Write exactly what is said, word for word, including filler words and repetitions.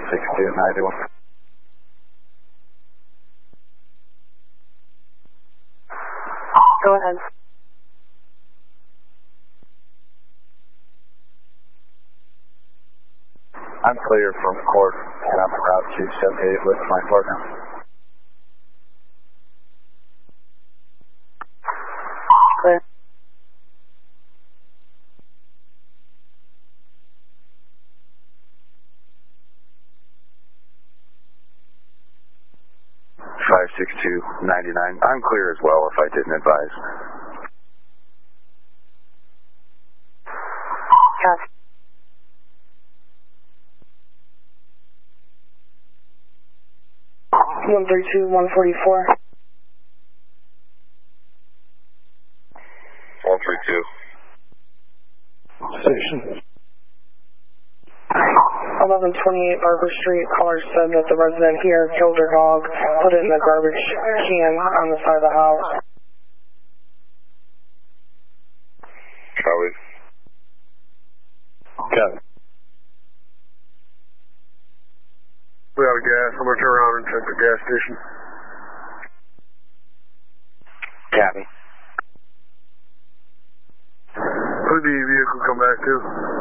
six two ninety-one. Go ahead. I'm clear from court, and I'm route two seventy-eight with my partner. Clear. five six two ninety-nine. I'm clear as well if I didn't advise. Copy. one three two, one forty-four. one three two. Station. eleven twenty-eight Barber Street. Caller said that the resident here killed her dog, put it in the garbage can on the side of the house. Copy. Got it. We out of gas. I'm going to turn around and check the gas station. Copy. Who did the vehicle come back to?